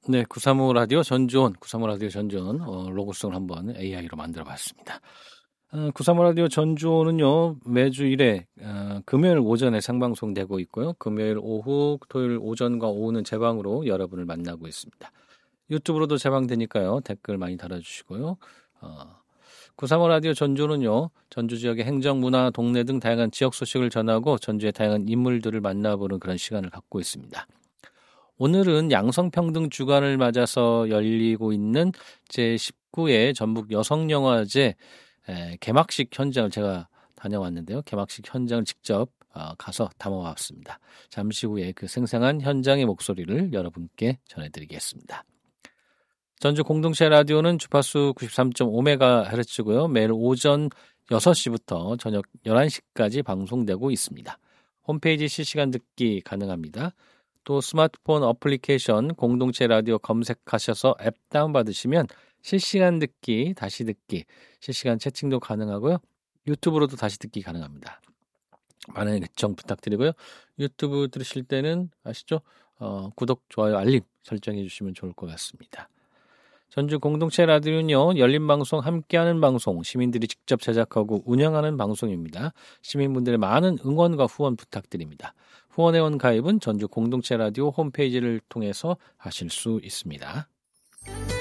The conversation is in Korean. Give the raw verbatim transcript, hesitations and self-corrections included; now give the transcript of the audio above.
네, 구삼오 라디오 전주온, 구삼오 라디오 전주온 어, 로고송을 한번 에이아이로 만들어봤습니다. 어, 구삼오 라디오 전주온은요 매주 일 회 어, 금요일 오전에 생방송되고 있고요. 금요일 오후, 토요일 오전과 오후는 재방으로 여러분을 만나고 있습니다. 유튜브로도 재방되니까요. 댓글 많이 달아주시고요. 어, 구삼오 라디오 전주는요. 전주 지역의 행정, 문화, 동네 등 다양한 지역 소식을 전하고 전주의 다양한 인물들을 만나보는 그런 시간을 갖고 있습니다. 오늘은 양성평등 주간을 맞아서 열리고 있는 제십구 회 전북 여성영화제 개막식 현장을 제가 다녀왔는데요. 개막식 현장을 직접 가서 담아왔습니다. 잠시 후에 그 생생한 현장의 목소리를 여러분께 전해드리겠습니다. 전주 공동체 라디오는 주파수 구십삼 점 오 메가헤르츠고요. 매일 오전 여섯 시부터 저녁 열한 시까지 방송되고 있습니다. 홈페이지 실시간 듣기 가능합니다. 또 스마트폰 어플리케이션 공동체 라디오 검색하셔서 앱 다운받으시면 실시간 듣기, 다시 듣기, 실시간 채팅도 가능하고요. 유튜브로도 다시 듣기 가능합니다. 많은 애청 부탁드리고요. 유튜브 들으실 때는 아시죠? 어, 구독, 좋아요, 알림 설정해 주시면 좋을 것 같습니다. 전주 공동체 라디오는요. 열린 방송, 함께하는 방송, 시민들이 직접 제작하고 운영하는 방송입니다. 시민분들의 많은 응원과 후원 부탁드립니다. 후원회원 가입은 전주 공동체 라디오 홈페이지를 통해서 하실 수 있습니다.